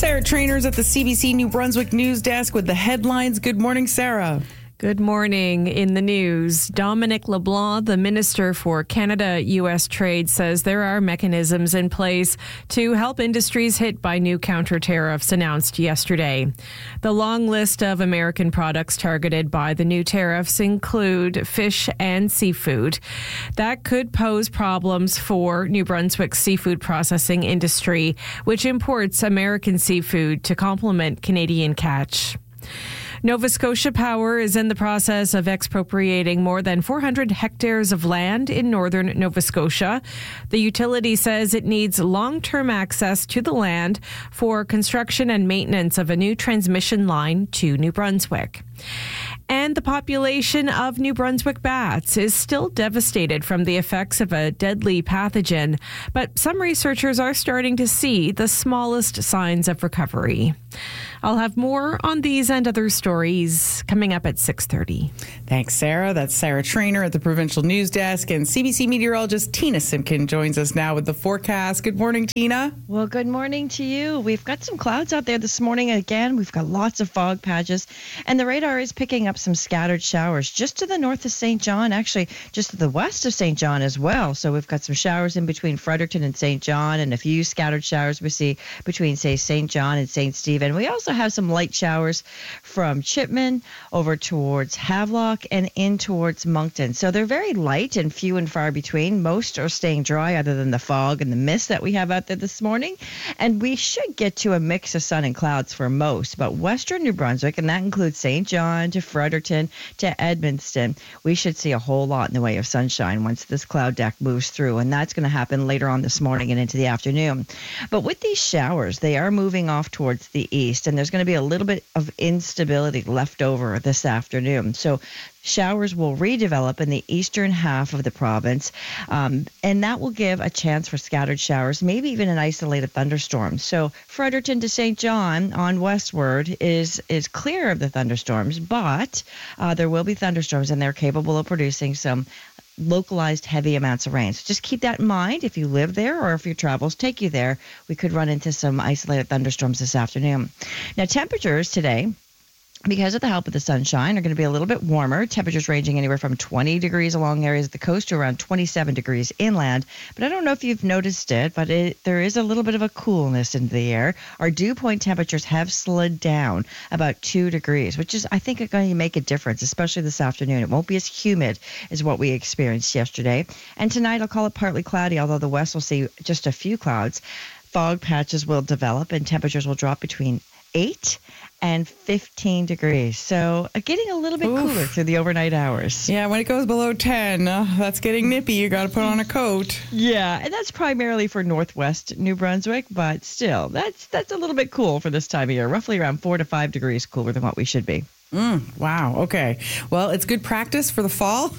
Sarah Trainer's at the CBC New Brunswick News Desk with the headlines. Good morning, Sarah. Good morning. In the news, Dominic LeBlanc, the Minister for Canada-U.S. Trade, says there are mechanisms in place to help industries hit by new counter tariffs announced yesterday. The long list of American products targeted by the new tariffs include fish and seafood. That could pose problems for New Brunswick's seafood processing industry, which imports American seafood to complement Canadian catch. Nova Scotia Power is in the process of expropriating more than 400 hectares of land in northern Nova Scotia. The utility says it needs long-term access to the land for construction and maintenance of a new transmission line to New Brunswick. And the population of New Brunswick bats is still devastated from the effects of a deadly pathogen, but some researchers are starting to see the smallest signs of recovery. I'll have more on these and other stories coming up at 6:30. Thanks, Sarah. That's Sarah Trainer at the Provincial News Desk. And CBC meteorologist Tina Simpkin joins us now with the forecast. Good morning, Tina. Well, good morning to you. We've got some clouds out there this morning. Again, we've got lots of fog patches, and the radar is picking up some scattered showers just to the north of St. John, actually just to the west of St. John as well. So we've got some showers in between Fredericton and St. John, and a few scattered showers we see between, say, St. John and St. Stephen. We also have some light showers from Chipman over towards Havelock and in towards Moncton. So they're very light and few and far between. Most are staying dry other than the fog and the mist that we have out there this morning. And we should get to a mix of sun and clouds for most. But western New Brunswick, and that includes St. John to Fredericton to Edmundston, we should see a whole lot in the way of sunshine once this cloud deck moves through. And that's going to happen later on this morning and into the afternoon. But with these showers, they are moving off towards the east, and there's going to be a little bit of instability left over this afternoon. So showers will redevelop in the eastern half of the province, and that will give a chance for scattered showers, maybe even an isolated thunderstorm. So Fredericton to St. John on westward is clear of the thunderstorms, but there will be thunderstorms, and they're capable of producing some localized heavy amounts of rain. So just keep that in mind if you live there or if your travels take you there. We could run into some isolated thunderstorms this afternoon. Now, temperatures today, because of the help of the sunshine, are going to be a little bit warmer. Temperatures ranging anywhere from 20 degrees along areas of the coast to around 27 degrees inland. But I don't know if you've noticed it, but there is a little bit of a coolness in the air. Our dew point temperatures have slid down about 2 degrees, which is, I think, going to make a difference, especially this afternoon. It won't be as humid as what we experienced yesterday. And tonight, I'll call it partly cloudy, although the west will see just a few clouds. Fog patches will develop, and temperatures will drop between 8 and 15 degrees. So getting a little bit cooler through the overnight hours. Yeah, when it goes below 10, that's getting nippy. You got to put on a coat. Yeah, and that's primarily for northwest New Brunswick, but still, that's a little bit cool for this time of year. Roughly around 4 to 5 degrees cooler than what we should be. Wow. Okay. Well, it's good practice for the fall.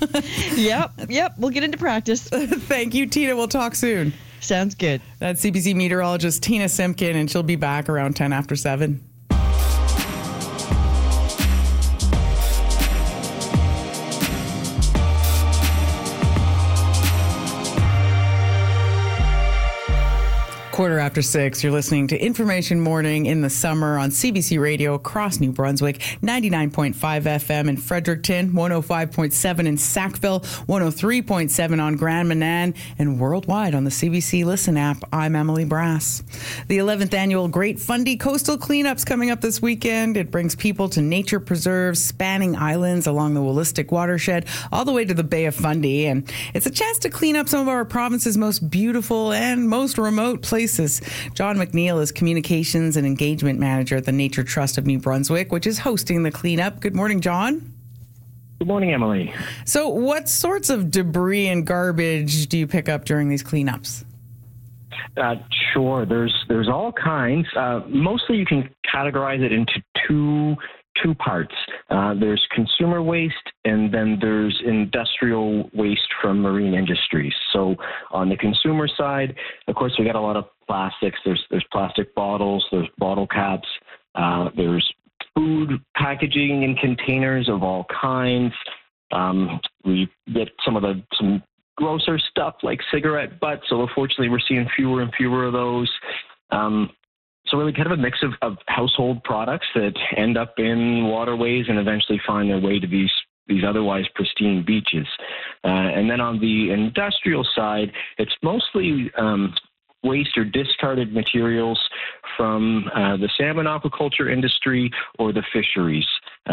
Yep. We'll get into practice. Thank you, Tina. We'll talk soon. Sounds good. That's CBC meteorologist Tina Simpkin, and she'll be back around 10 after 7. Quarter after 6, you're listening to Information Morning in the Summer on CBC Radio across New Brunswick, 99.5 FM in Fredericton, 105.7 in Sackville, 103.7 on Grand Manan, and worldwide on the CBC Listen app. I'm Emily Brass. The 11th annual Great Fundy Coastal Cleanup's coming up this weekend. It brings people to nature preserves spanning islands along the Willistic watershed all the way to the Bay of Fundy, and it's a chance to clean up some of our province's most beautiful and most remote places. John McNeil is Communications and Engagement Manager at the Nature Trust of New Brunswick, which is hosting the cleanup. Good morning, John. Good morning, Emily. So what sorts of debris and garbage do you pick up during these cleanups? Sure. There's all kinds. Mostly you can categorize it into two parts. There's consumer waste, and then there's industrial waste from marine industries. So on the consumer side, of course, we got a lot of plastics. There's plastic bottles, there's bottle caps, there's food packaging in containers of all kinds. We get some grosser stuff like cigarette butts. So unfortunately, we're seeing fewer and fewer of those. so really kind of a mix of household products that end up in waterways and eventually find their way to these otherwise pristine beaches. And then on the industrial side, it's mostly waste or discarded materials from the salmon aquaculture industry or the fisheries.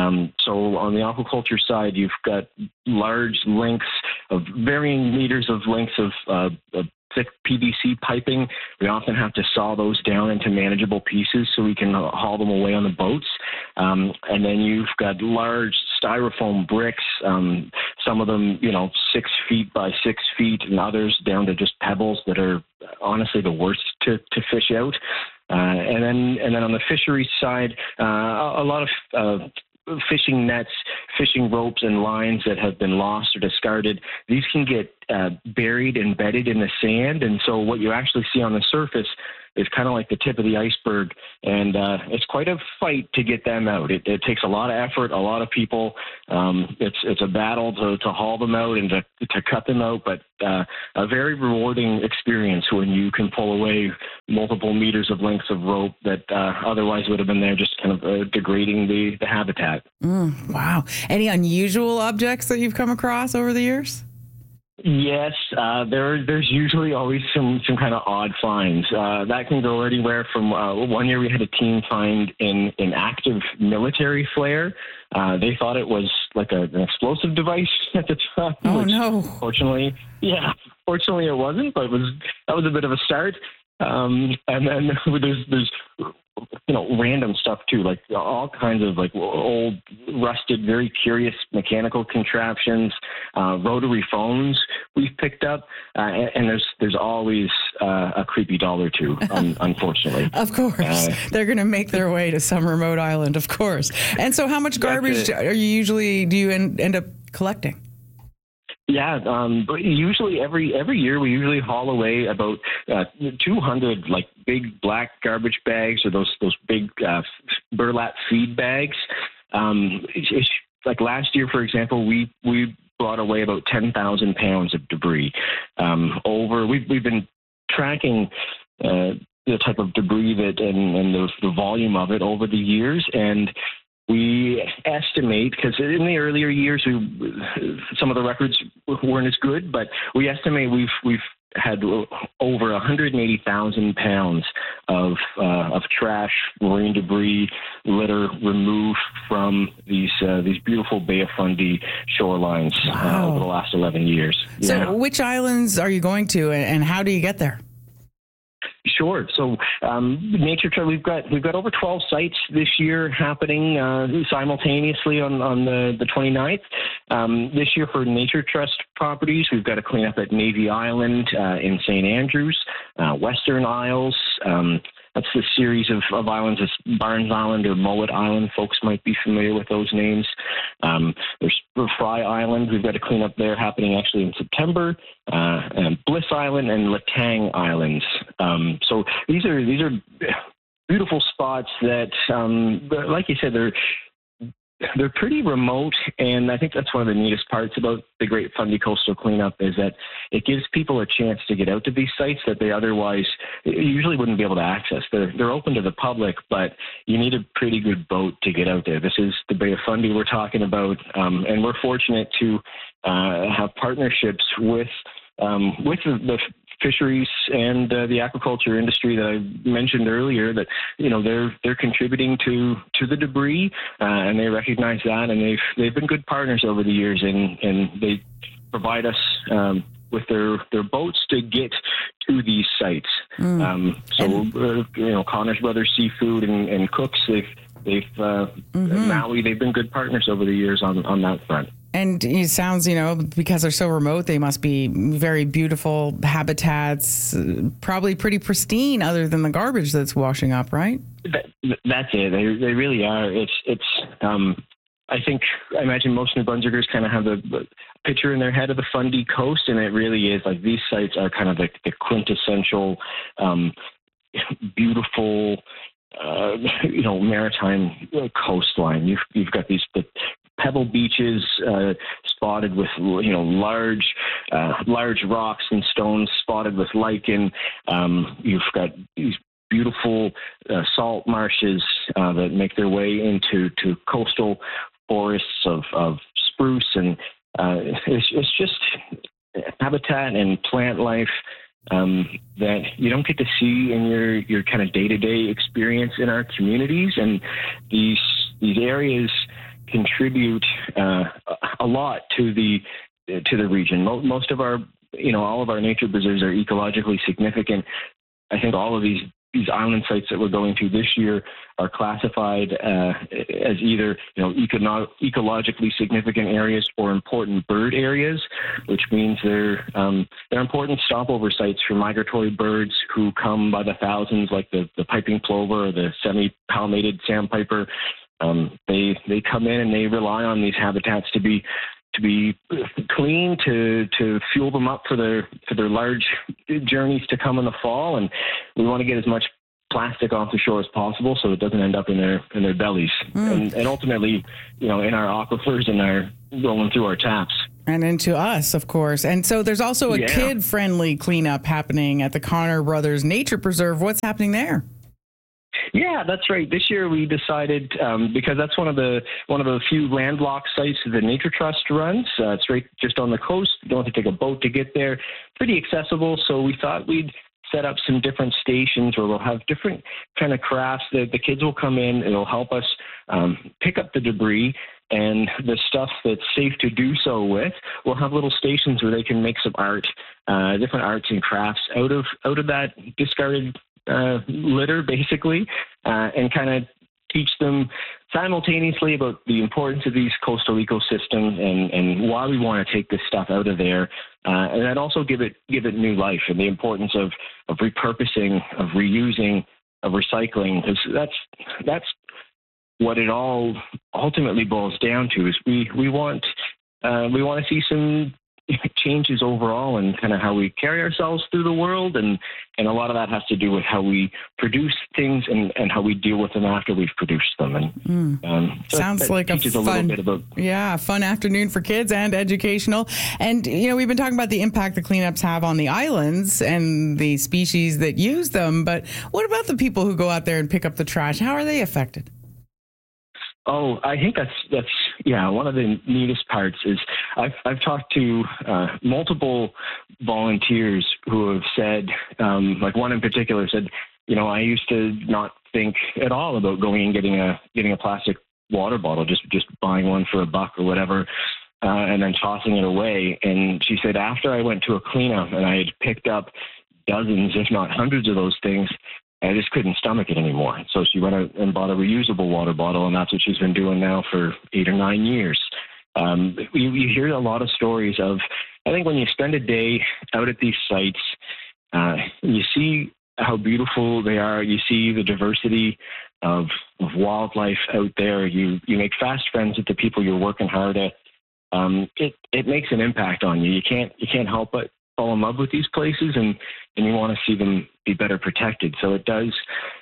So on the aquaculture side, you've got large lengths of varying meters of lengths of thick PVC piping. We often have to saw those down into manageable pieces so we can haul them away on the boats. And then you've got large styrofoam bricks, some of them, 6 feet by 6 feet, and others down to just pebbles that are honestly the worst to fish out. And then on the fisheries side, a lot of fishing nets, fishing ropes, and lines that have been lost or discarded. These can get buried, embedded in the sand, and so what you actually see on the surface is kind of like the tip of the iceberg, and it's quite a fight to get them out. It takes a lot of effort, a lot of people. It's a battle to haul them out and to cut them out, but a very rewarding experience when you can pull away multiple meters of lengths of rope that otherwise would have been there just kind of degrading the habitat. Wow. Any unusual objects that you've come across over the years? Yes, there's usually always some kind of odd finds. That can go anywhere from one year we had a team find an active military flare. They thought it was like an explosive device at the time. Oh, no. Fortunately it wasn't, but that was a bit of a start. And then there's random stuff too, like all kinds of like old, rusted, very curious mechanical contraptions, rotary phones we've picked up, and there's always a creepy doll or two, unfortunately. Of course, they're going to make their way to some remote island, of course. And so, how much garbage do you end up collecting? Yeah, but usually every year we usually haul away about 200 like big black garbage bags or those big burlap feed bags. Like last year, for example, we brought away about 10,000 pounds of debris. We've been tracking the type of debris and the volume of it over the years, and we estimate, because in the earlier years, some of the records weren't as good, but we estimate we've had over 180,000 pounds of trash, marine debris, litter removed from these beautiful Bay of Fundy shorelines over the last 11 years. So, which islands are you going to, and how do you get there? Sure. So, Nature Trust, we've got over 12 sites this year happening simultaneously on the 29th. This year for Nature Trust properties, we've got to clean up at Navy Island in St. Andrews, Western Isles. That's the series of islands. It's Barnes Island or Mowat Island. Folks might be familiar with those names. There's Fry Island. We've got to clean up there, happening actually in September. And Bliss Island and Latang Islands. So these are beautiful spots that, like you said, they're pretty remote, and I think that's one of the neatest parts about the Great Fundy Coastal Cleanup is that it gives people a chance to get out to these sites that they otherwise usually wouldn't be able to access. They're open to the public, but you need a pretty good boat to get out there. This is the Bay of Fundy we're talking about, and we're fortunate to have partnerships with the fisheries and the aquaculture industry that I mentioned earlier, that they're contributing to the debris, and they recognize that, and they've been good partners over the years, and they provide us with their boats to get to these sites. Connors Brothers Seafood and Cooks, Maui, they've been good partners over the years on that front. And it sounds, because they're so remote, they must be very beautiful habitats, probably pretty pristine other than the garbage that's washing up, right? That's it. They really are. I imagine most New Brunswickers kind of have the picture in their head of the Fundy Coast, and it really is like these sites are kind of like the quintessential beautiful, maritime coastline. You've got the pebble beaches spotted with large rocks and stones spotted with lichen. You've got these beautiful salt marshes that make their way into coastal forests of spruce, and it's just habitat and plant life that you don't get to see in your kind of day-to-day experience in our communities. And these areas contribute a lot to the region. Most of our, all of our nature preserves are ecologically significant. I think all of these island sites that we're going to this year are classified as either ecologically significant areas or important bird areas, which means they're important stopover sites for migratory birds who come by the thousands, like the piping plover or the semi-palmated sandpiper. They come in and they rely on these habitats to be clean, to fuel them up for their large journeys to come in the fall. And we want to get as much plastic off the shore as possible so it doesn't end up in their bellies and ultimately, in our aquifers and our rolling through our taps. And into us, of course. And so there's also a kid-friendly cleanup happening at the Connor Brothers Nature Preserve. What's happening there? Yeah, that's right. This year we decided, because that's one of the few landlocked sites that the Nature Trust runs. It's right just on the coast. You don't have to take a boat to get there. Pretty accessible. So we thought we'd set up some different stations where we'll have different kind of crafts. The kids will come in. It'll help us pick up the debris and the stuff that's safe to do so with. We'll have little stations where they can make some art, different arts and crafts out of that discarded litter, basically, and kind of teach them simultaneously about the importance of these coastal ecosystems and why we want to take this stuff out of there, and then also give it new life and the importance of repurposing, of reusing, of recycling, because that's what it all ultimately boils down to. Is we want to see some changes overall and kind of how we carry ourselves through the world, and a lot of that has to do with how we produce things and how we deal with them after we've produced them. And so sounds like a fun afternoon for kids and educational. And we've been talking about the impact the cleanups have on the islands and the species that use them, but what about the people who go out there and pick up the trash? How are they affected? Oh, I think that's one of the neatest parts is I've talked to multiple volunteers who have said, like one in particular said, I used to not think at all about going and getting a plastic water bottle, just buying one for $1 or whatever, and then tossing it away. And she said, after I went to a cleanup and I had picked up dozens, if not hundreds of those things, I just couldn't stomach it anymore. So she went out and bought a reusable water bottle, and that's what she's been doing now for 8 or 9 years. You hear a lot of stories of, I think when you spend a day out at these sites, you see how beautiful they are. You see the diversity of wildlife out there. You make fast friends with the people you're working hard at. It makes an impact on you. You can't help but fall in love with these places, and you want to see them be better protected. So it does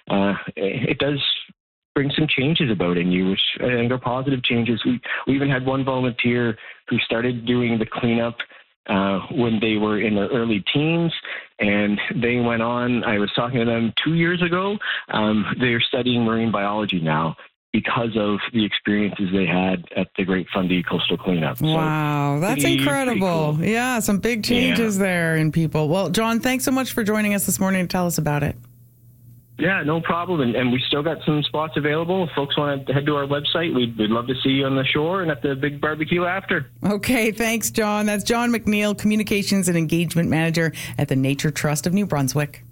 bring some changes about in you, which I think are positive changes. We even had one volunteer who started doing the cleanup when they were in their early teens, and they went on. I was talking to them 2 years ago. They're studying marine biology now, because of the experiences they had at the Great Fundy Coastal Cleanup. Wow, that's incredible. Cool. Yeah, some big changes there in people. Well, John, thanks so much for joining us this morning to tell us about it. Yeah, no problem. And we still got some spots available. If folks want to head to our website, we'd love to see you on the shore and at the big barbecue after. Okay, thanks, John. That's John McNeil, Communications and Engagement Manager at the Nature Trust of New Brunswick.